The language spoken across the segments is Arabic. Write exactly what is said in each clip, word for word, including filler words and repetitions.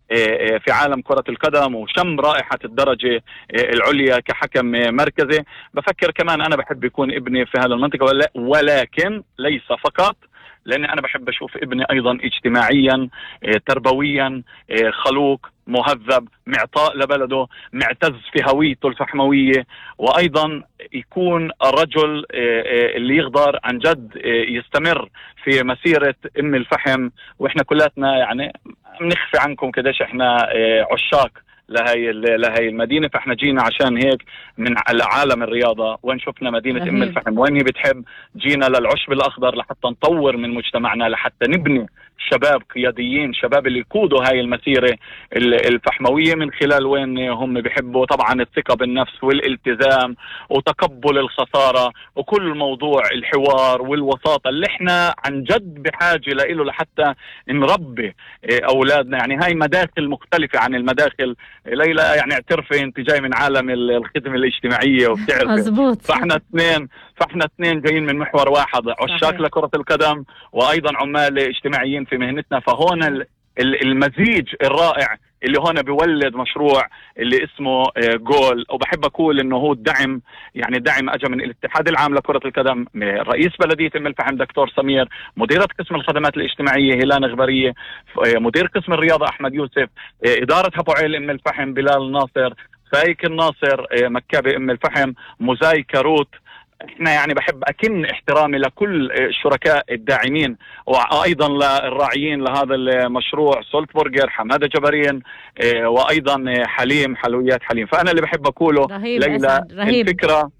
في عالم كرة القدم وشم رائحة الدرجة العليا كحكم مركزي. بفكر كمان أنا بحب يكون ابني في هذا المنطقة، ولكن ليس فقط، لأن أنا بحب أشوف ابني أيضا اجتماعيا تربويا خلوق مهذب معطاء لبلده معتز في هويته الفحموية، وأيضا يكون الرجل اللي يقدر عن جد يستمر في مسيرة أم الفحم. وإحنا كلاتنا يعني بنخفي عنكم كداش إحنا عشاق لهي لهي المدينة، فاحنا جينا عشان هيك من عالم الرياضة وين شفنا مدينة أم الفحم وين هي بتحب، جينا للعشب الأخضر لحتى نطور من مجتمعنا، لحتى نبني شباب قياديين، شباب اللي يقودوا هاي المسيرة الفحموية من خلال وين هم بيحبوا طبعا الثقة بالنفس والالتزام وتقبل الخسارة وكل موضوع الحوار والوساطة اللي احنا عن جد بحاجة له لحتى نربي أولادنا. يعني هاي مداخل مختلفة عن المداخل. ليلى يعني اعترفي انت جاي من عالم الخدمة الاجتماعية وبتعرفي، فاحنا اثنين فاحنا اثنين جايين من محور واحد، عشاق لكرة القدم وايضا عمال اجتماعيين في مهنتنا. فهون المزيج الرائع اللي هون بيولد مشروع اللي اسمه جول. وبحب اقول انه هو الدعم، يعني الدعم اجى من الاتحاد العام لكرة القدم، رئيس بلدية ام الفحم دكتور سمير، مديرة قسم الخدمات الاجتماعية هيلان غبرية، مدير قسم الرياضة احمد يوسف، ادارة هبوعيل ام الفحم بلال ناصر، فايك الناصر مكابة ام الفحم، موزاي كاروت. احنا يعني بحب اكن احترامي لكل الشركاء الداعمين وايضا للراعيين لهذا المشروع، سولت برجر، حماده جبرين، اه وايضا حليم حلويات حليم. فانا اللي بحب اقوله ليلى الفكره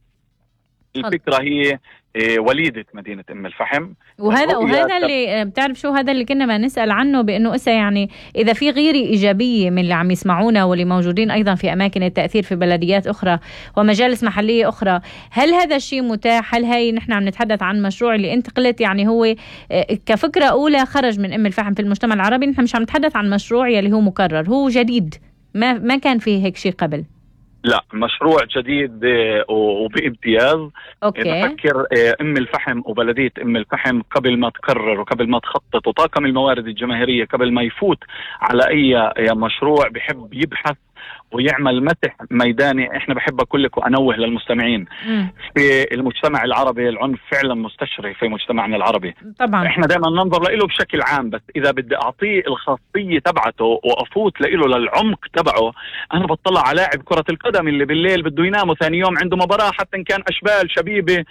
الفكره هي وليدة مدينة أم الفحم. وهذا وهذا اللي بتعرف شو هذا اللي كنا ما نسأل عنه، بأنه إسا يعني إذا في غيرة إيجابية من اللي عم يسمعونا واللي موجودين أيضا في أماكن التأثير في بلديات أخرى ومجالس محلية أخرى، هل هذا الشيء متاح؟ هل هاي نحن عم نتحدث عن مشروع اللي أنت قلت يعني هو كفكرة أولى خرج من أم الفحم في المجتمع العربي، نحن مش عم نتحدث عن مشروع يلي هو مكرر، هو جديد ما ما كان فيه هيك شيء قبل؟ لا، مشروع جديد وبامتياز. أوكي. بفكر أم الفحم وبلدية أم الفحم قبل ما تقرر وقبل ما تخطط وطاقم الموارد الجماهيرية قبل ما يفوت على أي مشروع بحب يبحث ويعمل مسح ميداني. احنا بحب اقول لك وانوه للمستمعين م. في المجتمع العربي العنف فعلا مستشري في مجتمعنا العربي طبعا. احنا دائما ننظر له بشكل عام، بس اذا بدي اعطيه الخاصيه تبعته وافوت له للعمق تبعه، انا بطلع على لاعب كره القدم اللي بالليل بده ينام وثاني يوم عنده مباراه، حتى ان كان اشبال شبيبه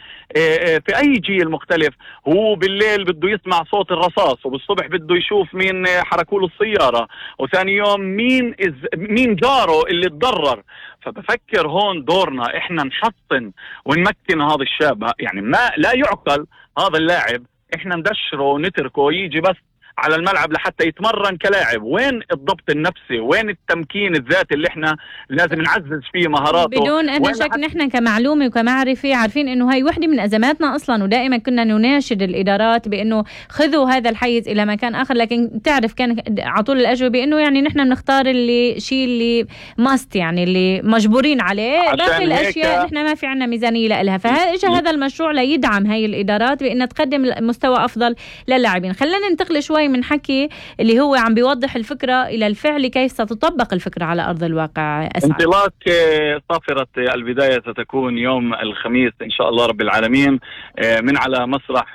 في اي جيل مختلف، هو بالليل بده يسمع صوت الرصاص وبالصبح بده يشوف مين حركوا له السياره وثاني يوم مين إز مين جاره اللي تضرر. فبفكر هون دورنا احنا نحصن ونمكن هذا الشاب. يعني ما لا يعقل هذا اللاعب احنا ندشره ونتركه يجي بس على الملعب لحتى يتمرن كلاعب. وين الضبط النفسي؟ وين التمكين الذاتي اللي احنا لازم نعزز فيه مهاراته؟ بدون أدنى شك نحن كمعلومة وكمعرفة عارفين انه هاي وحدة من ازماتنا اصلا، ودائما كنا نناشد الادارات بانه خذوا هذا الحيز الى مكان اخر، لكن تعرف كان على طول الاجوبة انه يعني نحن بنختار اللي شيء اللي ماست، يعني اللي مجبورين عليه، باقي الاشياء نحن ما في عنا ميزانية لها. فاجى هذا المشروع ليدعم هاي الادارات بانها تقدم مستوى افضل للاعبين. خلينا ننتقل شوي من حكي اللي هو عم بيوضح الفكرة إلى الفعل، كيف ستطبق الفكرة على أرض الواقع. أسعد. انطلاق صافرة البداية ستكون يوم الخميس إن شاء الله رب العالمين من على مسرح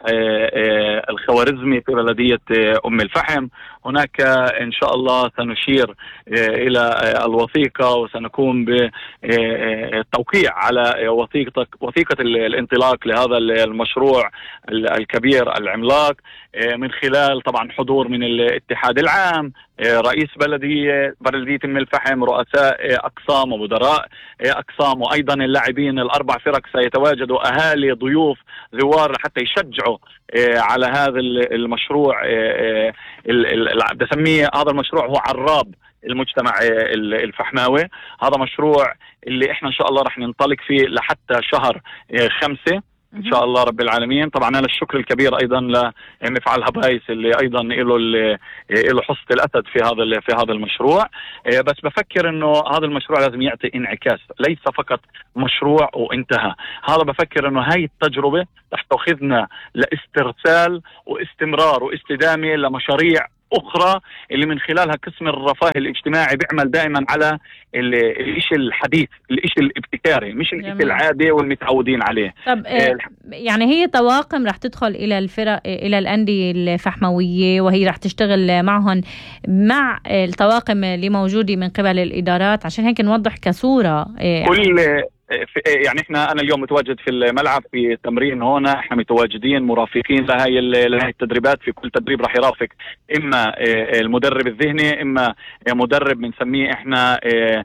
الخوارزمي في بلدية أم الفحم. هناك إن شاء الله سنشير إلى الوثيقة وسنقوم بالتوقيع على وثيقة وثيقة الانطلاق لهذا المشروع الكبير العملاق، من خلال طبعا حضور من الاتحاد العام، رئيس بلدية بلدية أم الفحم، رؤساء أقسام ومدراء أقسام، وأيضا اللاعبين الأربع فرق سيتواجدوا، أهالي ضيوف زوار حتى يشجعوا على هذا المشروع. بسميه هذا المشروع هو عراب المجتمع الفحماوي. هذا مشروع اللي احنا ان شاء الله رح ننطلق فيه لحتى شهر خمسة ان شاء الله رب العالمين. طبعا انا الشكر الكبير ايضا لمفعل هبايس اللي ايضا له له حصة الاسد في هذا في هذا المشروع. بس بفكر انه هذا المشروع لازم يعطي انعكاس، ليس فقط مشروع وانتهى. هذا بفكر انه هاي التجربة رح تاخذنا لاسترسال واستمرار واستدامة لمشاريع أخرى اللي من خلالها قسم الرفاه الاجتماعي بيعمل دائما على الشيء الحديث، الشيء الابتكاري، مش الشيء العادي والمتعودين عليه. طب آه يعني هي طواقم رح تدخل إلى الفرق، إلى الأندية الفحموية، وهي رح تشتغل معهم مع الطواقم اللي موجودة من قبل الإدارات، عشان هيك نوضح كصورة. آه كل يعني احنا انا اليوم متواجد في الملعب في تمرين هنا، احنا متواجدين مرافقين لهي لهي التدريبات. في كل تدريب راح يرافق اما المدرب الذهني، اما مدرب بنسميه احنا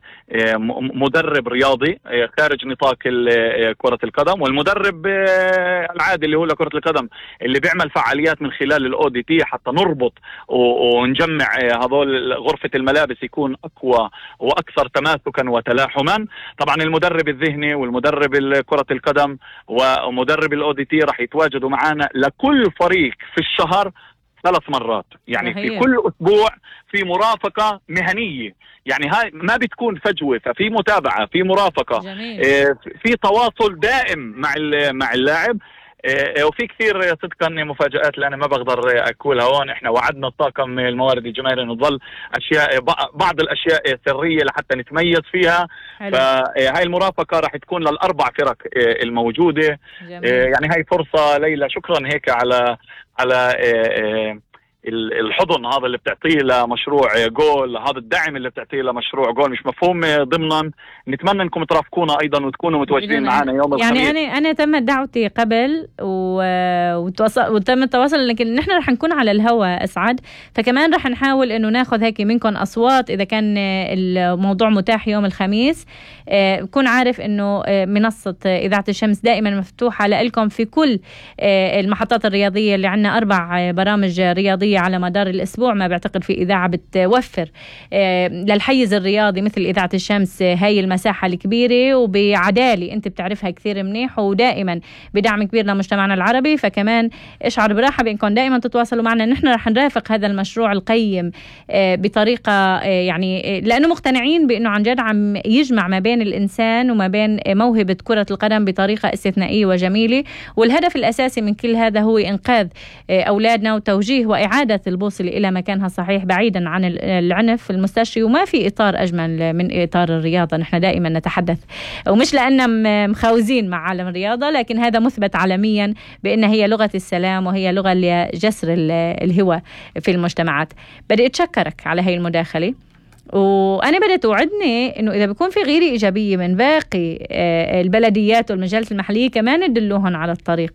مدرب رياضي خارج نطاق كرة القدم، والمدرب العادي اللي هو لكرة القدم اللي بيعمل فعاليات من خلال الاو دي تي حتى نربط ونجمع هذول غرفة الملابس يكون اقوى واكثر تماسكا وتلاحما. طبعا المدرب الذهني والمدرب كرة القدم ومدرب الاو دي تي راح يتواجدوا معنا لكل فريق في الشهر ثلاث مرات، يعني صحيح. في كل اسبوع في مرافقة مهنية، يعني هاي ما بتكون فجوة، ففي متابعة، في مرافقة، جميل. في تواصل دائم مع مع اللاعب. وفي كثير صدقا مفاجآت اللي أنا ما بقدر أقولها هون. إحنا وعدنا الطاقم الموارد الجماهيرية إنه تظل أشياء بعض الأشياء سرية لحتى نتميز فيها. حلو. فهاي المرافقة راح تكون للأربع فرق الموجودة. جميل. يعني هاي فرصة ليلى، شكرا هيك على على الحضن هذا اللي بتعطيه لمشروع جول، هذا الدعم اللي بتعطيه لمشروع جول مش مفهوم ضمنا. نتمنى انكم ترافقونا ايضا وتكونوا متواجدين معنا يوم الخميس. يعني انا انا تمت دعوتي قبل و... وتوصل... وتم التواصل، لكن نحن رح نكون على الهواء اسعد، فكمان رح نحاول انه ناخذ هيك منكم اصوات اذا كان الموضوع متاح يوم الخميس. بكون عارف انه منصه اذاعه الشمس دائما مفتوحه لكم في كل المحطات الرياضيه اللي عندنا، اربع برامج رياضيه على مدار الأسبوع، ما بعتقد في إذاعة بتوفر للحيز الرياضي مثل إذاعة الشمس هاي المساحة الكبيرة وبعدالة أنت بتعرفها كثير منيح، ودائما بدعم كبير لمجتمعنا العربي. فكمان اشعر براحة بأنكم دائما تتواصلوا معنا. نحن رح نرافق هذا المشروع القيم بطريقة يعني لأنه مقتنعين بأنه عن جد عم يجمع ما بين الإنسان وما بين موهبة كرة القدم بطريقة استثنائية وجميلة. والهدف الأساسي من كل هذا هو إنقاذ أولادنا وتوجيه وإعادة البوصلة إلى مكانها الصحيح بعيدا عن العنف المستشري. وما في إطار أجمل من إطار الرياضة. نحن دائما نتحدث، ومش لأننا مخاوزين مع عالم الرياضة، لكن هذا مثبت عالميا بأن هي لغة السلام وهي لغة لجسر الهوى في المجتمعات. بدي أتشكرك على هاي المداخلة، وأنا بدأت توعدني إنه إذا بيكون في غيرة إيجابية من باقي البلديات والمجالات المحلية كمان ندلوهم على الطريق.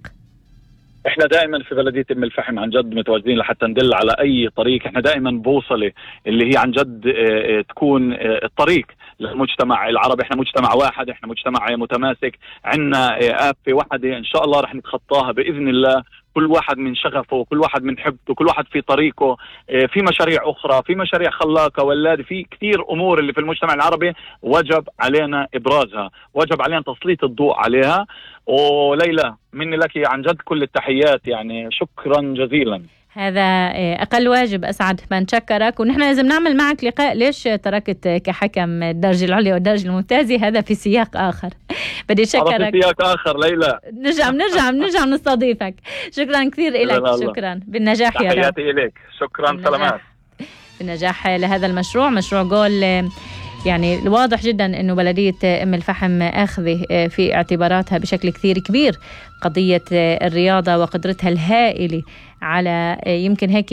احنا دائما في بلديه ام الفحم عن جد متواجدين لحتى ندل على اي طريق. احنا دائما بوصله اللي هي عن جد اه اه تكون اه الطريق للمجتمع العربي. احنا مجتمع واحد، احنا مجتمع متماسك، عندنا آفة واحدة ان شاء الله رح نتخطاها باذن الله. كل واحد من شغفه، كل واحد من حبته، كل واحد في طريقه. في مشاريع اخرى، في مشاريع خلاقه ولادي، في كثير امور اللي في المجتمع العربي وجب علينا ابرازها، وجب علينا تسليط الضوء عليها. وليلى مني لك عن جد كل التحيات، يعني شكرا جزيلا. هذا أقل واجب أسعد، ما نشكرك. ونحن لازم نعمل معك لقاء. ليش تركت كحكم الدرجة العليا والدرجة الممتازة؟ هذا في سياق آخر. بدي أشكرك. في سياق آخر ليلى. نرجع نرجع نرجع نستضيفك. شكرا كثير لك. شكرا بالنجاح يا رب. تحياتي إليك. شكرا. سلامات. بالنجاح لهذا المشروع، مشروع جول. يعني الواضح جدا أنه بلدية أم الفحم أخذه في اعتباراتها بشكل كثير كبير قضية الرياضة وقدرتها الهائلة على يمكن هيك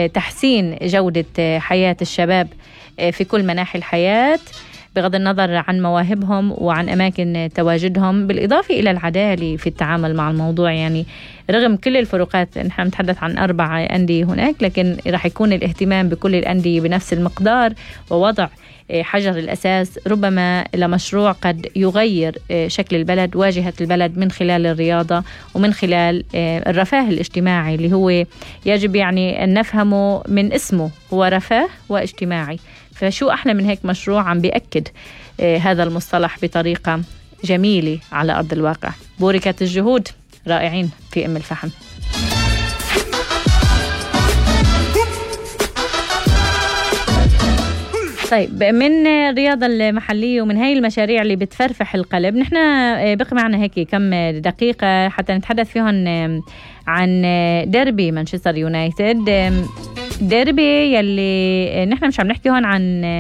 تحسين جودة حياة الشباب في كل مناحي الحياة، بغض النظر عن مواهبهم وعن أماكن تواجدهم، بالإضافة إلى العدالة في التعامل مع الموضوع. يعني رغم كل الفروقات، نحن نتحدث عن أربع أندية هناك، لكن راح يكون الاهتمام بكل الأندية بنفس المقدار، ووضع حجر الأساس ربما لمشروع قد يغير شكل البلد، واجهة البلد، من خلال الرياضة ومن خلال الرفاه الاجتماعي اللي هو يجب يعني أن نفهمه من اسمه، هو رفاه واجتماعي. فشو أحلى من هيك مشروع عم بيأكد هذا المصطلح بطريقة جميلة على أرض الواقع. بوركت الجهود، رائعين في أم الفحم. طيب، من الرياضة المحلية ومن هاي المشاريع اللي بتفرفح القلب، نحن بقي معنا هيك كم دقيقة حتى نتحدث فيهم عن ديربي مانشستر يونايتد. ديربي يلي نحن مش عم نحكي هون عن